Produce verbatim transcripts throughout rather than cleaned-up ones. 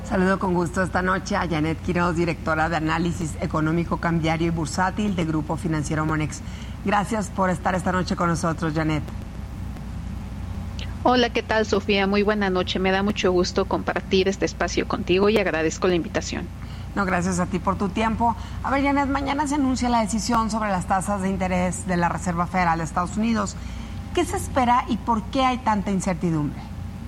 Saludo con gusto esta noche a Janet Quiroz, directora de Análisis Económico Cambiario y Bursátil de Grupo Financiero Monex. Gracias por estar esta noche con nosotros, Janet. Hola, ¿qué tal, Sofía? Muy buena noche. Me da mucho gusto compartir este espacio contigo y agradezco la invitación. No, gracias a ti por tu tiempo. A ver, Janet, mañana se anuncia la decisión sobre las tasas de interés de la Reserva Federal de Estados Unidos. ¿Qué se espera y por qué hay tanta incertidumbre?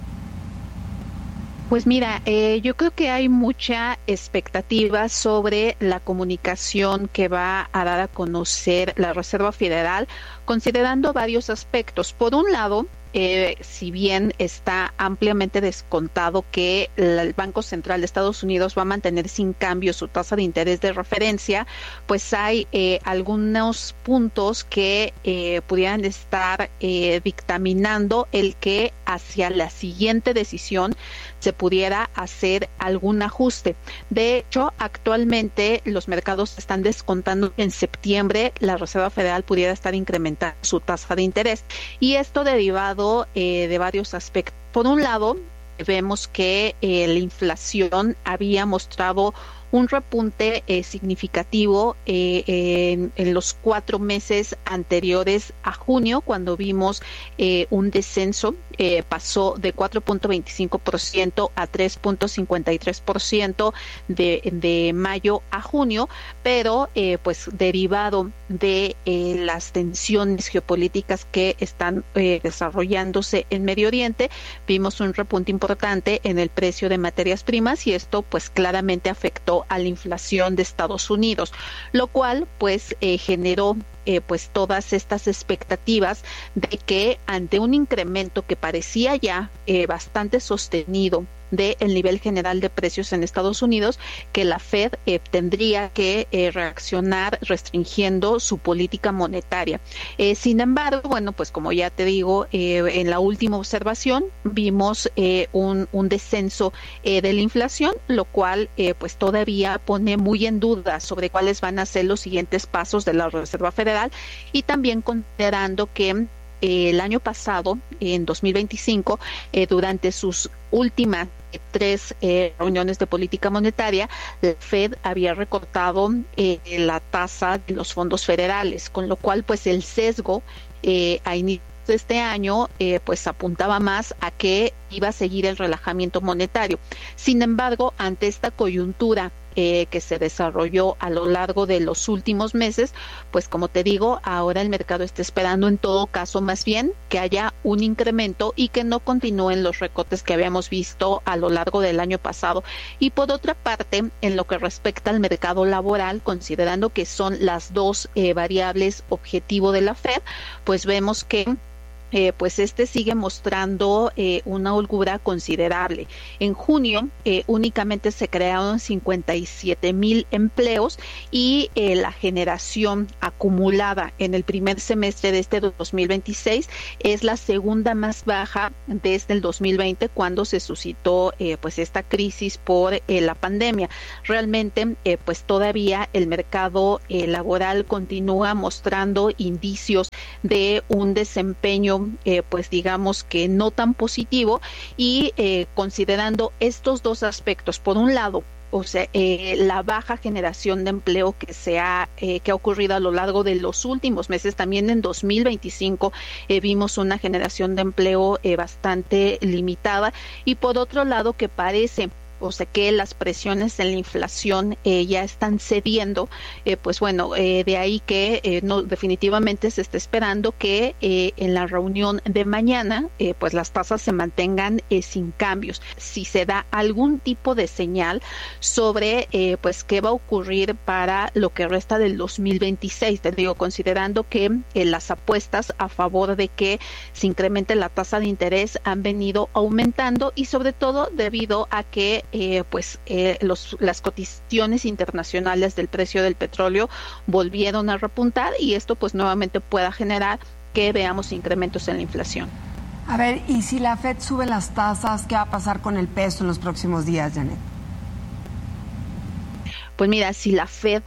Pues mira, eh, yo creo que hay mucha expectativa sobre la comunicación que va a dar a conocer la Reserva Federal, considerando varios aspectos. Por un lado, Eh, si bien está ampliamente descontado que el Banco Central de Estados Unidos va a mantener sin cambio su tasa de interés de referencia, pues hay eh, algunos puntos que eh, pudieran estar eh, dictaminando el que hacia la siguiente decisión se pudiera hacer algún ajuste. De hecho, actualmente los mercados están descontando que en septiembre la Reserva Federal pudiera estar incrementando su tasa de interés, y esto derivado Eh, de varios aspectos. Por un lado, vemos que eh, la inflación había mostrado un repunte eh, significativo eh, en, en los cuatro meses anteriores a junio, cuando vimos eh, un descenso, eh, pasó de cuatro punto veinticinco por ciento a tres punto cincuenta y tres por ciento de, de mayo a junio, pero eh, pues derivado de eh, las tensiones geopolíticas que están eh, desarrollándose en Medio Oriente, vimos un repunte importante en el precio de materias primas, y esto pues claramente afectó a la inflación de Estados Unidos, lo cual pues eh, generó eh, pues todas estas expectativas de que ante un incremento que parecía ya eh, bastante sostenido del nivel general de precios en Estados Unidos, que la Fed eh, tendría que eh, reaccionar restringiendo su política monetaria. Eh, sin embargo, bueno, pues como ya te digo, eh, en la última observación vimos eh, un, un descenso eh, de la inflación, lo cual eh, pues todavía pone muy en duda sobre cuáles van a ser los siguientes pasos de la Reserva Federal, y también considerando que el año pasado, en dos mil veinticinco, eh, durante sus últimas eh, tres eh, reuniones de política monetaria, la Fed había recortado eh, la tasa de los fondos federales, con lo cual pues el sesgo eh, a inicios de este año eh, pues apuntaba más a que iba a seguir el relajamiento monetario. Sin embargo, ante esta coyuntura Eh, que se desarrolló a lo largo de los últimos meses, pues como te digo, ahora el mercado está esperando en todo caso más bien que haya un incremento y que no continúen los recortes que habíamos visto a lo largo del año pasado. Y por otra parte, en lo que respecta al mercado laboral, considerando que son las dos eh, variables objetivo de la Fed, pues vemos que Eh, pues este sigue mostrando eh, una holgura considerable. En junio eh, únicamente se crearon cincuenta y siete mil empleos, y eh, la generación acumulada en el primer semestre de este dos mil veintiséis es la segunda más baja desde el dos mil veinte, cuando se suscitó eh, pues esta crisis por eh, la pandemia. Realmente eh, pues todavía el mercado eh, laboral continúa mostrando indicios de un desempeño Eh, pues digamos que no tan positivo, y eh, considerando estos dos aspectos, por un lado, o sea, eh, la baja generación de empleo que se ha eh, que ha ocurrido a lo largo de los últimos meses, también en dos mil veinticinco eh, vimos una generación de empleo eh, bastante limitada, y por otro lado que parece o sea que las presiones en la inflación eh, ya están cediendo, eh, pues bueno, eh, de ahí que eh, no definitivamente se está esperando que eh, en la reunión de mañana eh, pues las tasas se mantengan eh, sin cambios. Si se da algún tipo de señal sobre eh, pues qué va a ocurrir para lo que resta del dos mil veintiséis, te digo, considerando que eh, las apuestas a favor de que se incremente la tasa de interés han venido aumentando, y sobre todo debido a que Eh, pues eh, los, las cotizaciones internacionales del precio del petróleo volvieron a repuntar, y esto pues nuevamente pueda generar que veamos incrementos en la inflación. A ver, y si la Fed sube las tasas, ¿qué va a pasar con el peso en los próximos días, Janet? Pues mira, si la Fed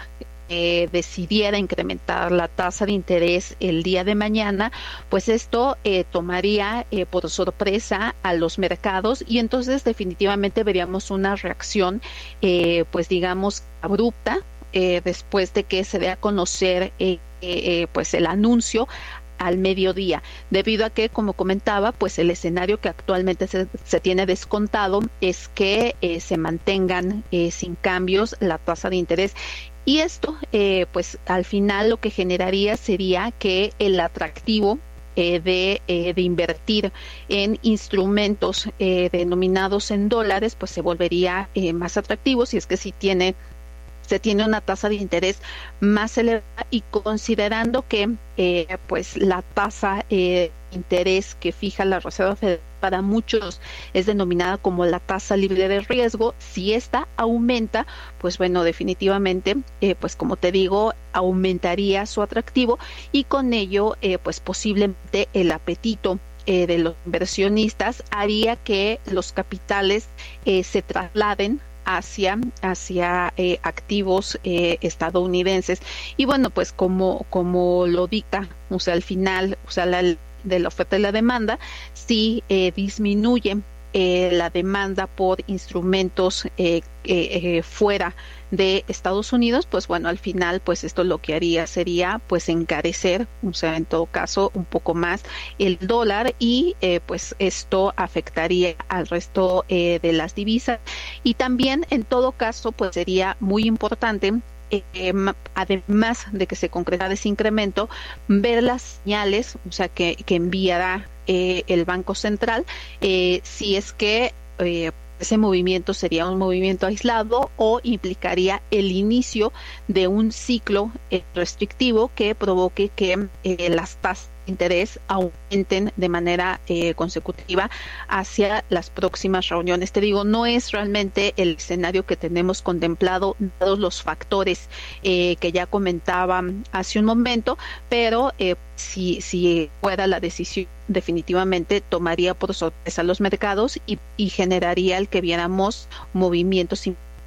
eh, decidiera incrementar la tasa de interés el día de mañana, pues esto eh, tomaría eh, por sorpresa a los mercados y entonces definitivamente veríamos una reacción, eh, pues digamos, abrupta eh, después de que se dé a conocer eh, eh, pues el anuncio al mediodía, debido a que, como comentaba, pues el escenario que actualmente se, se tiene descontado es que eh, se mantengan eh, sin cambios la tasa de interés. Y esto, eh, pues al final lo que generaría sería que el atractivo eh, de, eh, de invertir en instrumentos eh, denominados en dólares, pues se volvería eh, más atractivo si es que sí tiene se tiene una tasa de interés más elevada y considerando que eh, pues la tasa eh, de interés que fija la Reserva Federal para muchos es denominada como la tasa libre de riesgo, si esta aumenta, pues bueno, definitivamente, eh, pues como te digo, aumentaría su atractivo y con ello, eh, pues posiblemente el apetito eh, de los inversionistas haría que los capitales eh, se trasladen hacia, hacia eh, activos eh, estadounidenses. Y bueno, pues como, como lo dicta, o sea, al final, o sea, la, de la oferta y la demanda, sí eh, disminuye eh, la demanda por instrumentos eh, eh, eh, fuera de Estados Unidos, pues bueno, al final, pues esto lo que haría sería, pues encarecer, o sea, en todo caso, un poco más el dólar y eh, pues esto afectaría al resto eh, de las divisas y también, en todo caso, pues sería muy importante Eh, además de que se concreta ese incremento, ver las señales, o sea, que, que enviará eh, el Banco Central, eh, si es que eh, ese movimiento sería un movimiento aislado o implicaría el inicio de un ciclo eh, restrictivo que provoque que eh, las tasas de interés aumenten de manera eh, consecutiva hacia las próximas reuniones. Te digo, no es realmente el escenario que tenemos contemplado, dados los factores eh, que ya comentaba hace un momento, pero eh, si, si fuera la decisión, definitivamente tomaría por sorpresa los mercados y, y generaría el que viéramos movimientos.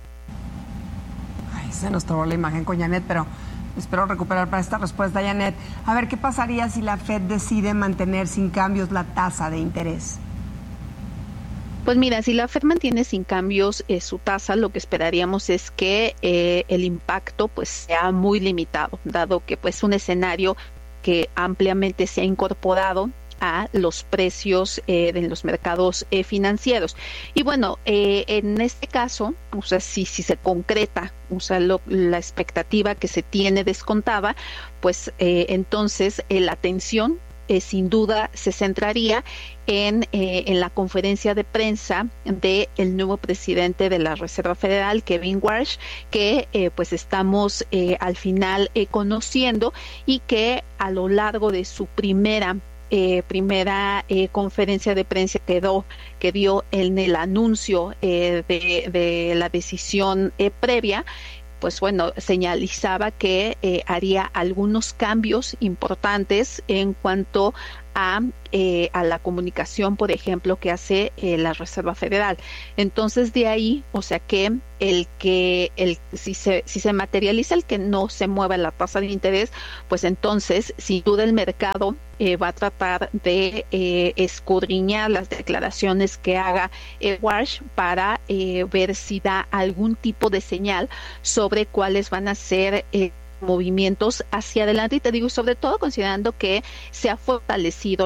Ay, se nos trabó la imagen con Janet, pero espero recuperar para esta respuesta, Janet. A ver, ¿qué pasaría si la Fed decide mantener sin cambios la tasa de interés? Pues mira, si la Fed mantiene sin cambios eh, su tasa, lo que esperaríamos es que eh, el impacto pues sea muy limitado, dado que pues un escenario que ampliamente se ha incorporado a los precios eh, de los mercados eh, financieros. Y bueno, eh, en este caso, o sea, si, si se concreta, o sea, lo, la expectativa que se tiene descontada, pues eh, entonces eh, la atención eh, sin duda se centraría en, eh, en la conferencia de prensa de el nuevo presidente de la Reserva Federal, Kevin Warsh, que eh, pues estamos eh, al final eh, conociendo y que a lo largo de su primera Eh, primera eh, conferencia de prensa que, do, que dio en el anuncio eh, de, de la decisión eh, previa, pues bueno, señalizaba que eh, haría algunos cambios importantes en cuanto a, eh, a la comunicación, por ejemplo, que hace eh, la Reserva Federal. Entonces, de ahí, o sea que el que el si se si se materializa el que no se mueva la tasa de interés, pues entonces, sin duda, el mercado eh, va a tratar de eh, escudriñar las declaraciones que haga eh, Warsh para eh, ver si da algún tipo de señal sobre cuáles van a ser eh, movimientos hacia adelante, y te digo, sobre todo considerando que se ha fortalecido